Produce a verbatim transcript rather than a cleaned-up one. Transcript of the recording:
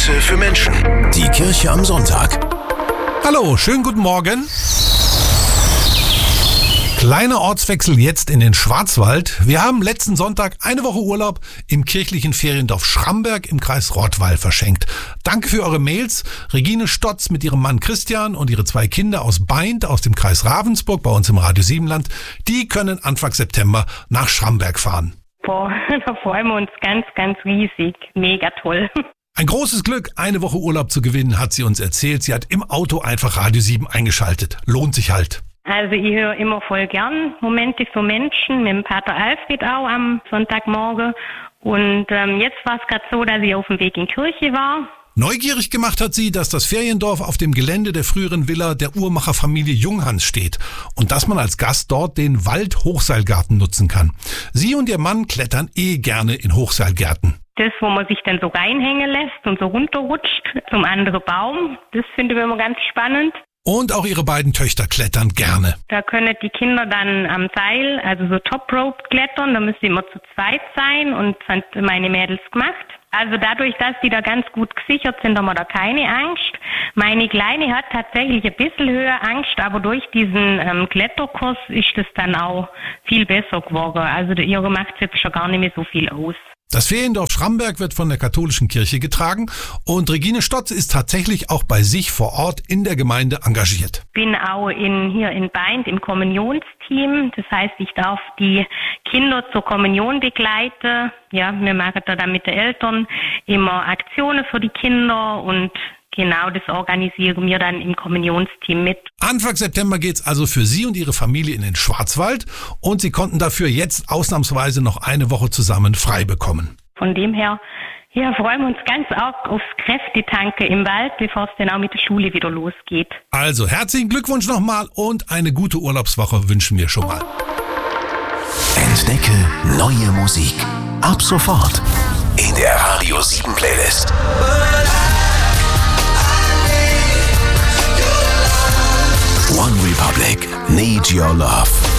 Messe für Menschen. Die Kirche am Sonntag. Hallo, schönen guten Morgen. Kleiner Ortswechsel jetzt in den Schwarzwald. Wir haben letzten Sonntag eine Woche Urlaub im kirchlichen Feriendorf Schramberg im Kreis Rottweil verschenkt. Danke für eure Mails. Regine Stotz mit ihrem Mann Christian und ihre zwei Kinder aus Baindt aus dem Kreis Ravensburg bei uns im Radio Siebenland, die können Anfang September nach Schramberg fahren. Boah, da freuen wir uns ganz, ganz riesig. Mega toll. Ein großes Glück, eine Woche Urlaub zu gewinnen, hat sie uns erzählt. Sie hat im Auto einfach Radio sieben eingeschaltet. Lohnt sich halt. Also ich höre immer voll gern Momente für Menschen, mit dem Pater Alfred auch am Sonntagmorgen. Und ähm, jetzt war es gerade so, dass ich auf dem Weg in die Kirche war. Neugierig gemacht hat sie, dass das Feriendorf auf dem Gelände der früheren Villa der Uhrmacherfamilie Junghans steht und dass man als Gast dort den Wald-Hochseilgarten nutzen kann. Sie und ihr Mann klettern eh gerne in Hochseilgärten. Das, wo man sich dann so reinhängen lässt und so runterrutscht zum anderen Baum, das finden wir immer ganz spannend. Und auch ihre beiden Töchter klettern gerne. Da können die Kinder dann am Seil, also so Top Rope klettern, da müssen sie immer zu zweit sein und das haben meine Mädels gemacht. Also dadurch, dass die da ganz gut gesichert sind, haben wir da keine Angst. Meine Kleine hat tatsächlich ein bisschen höher Angst, aber durch diesen ähm, Kletterkurs ist das dann auch viel besser geworden. Also der ihre macht jetzt schon gar nicht mehr so viel aus. Das Feriendorf Schramberg wird von der katholischen Kirche getragen und Regine Stotz ist tatsächlich auch bei sich vor Ort in der Gemeinde engagiert. Bin auch in, hier in Baindt im Kommunionsteam. Das heißt, ich darf die Kinder zur Kommunion begleiten. Ja, wir machen da dann mit den Eltern immer Aktionen für die Kinder und genau, das organisieren wir dann im Kommunionsteam mit. Anfang September geht's also für Sie und Ihre Familie in den Schwarzwald und Sie konnten dafür jetzt ausnahmsweise noch eine Woche zusammen frei bekommen. Von dem her, ja, freuen wir uns ganz auch aufs Kräftetanken im Wald, bevor es dann auch mit der Schule wieder losgeht. Also herzlichen Glückwunsch nochmal und eine gute Urlaubswoche wünschen wir schon mal. Entdecke neue Musik. Ab sofort in der Radio sieben Playlist. One Republic, Need Your Love.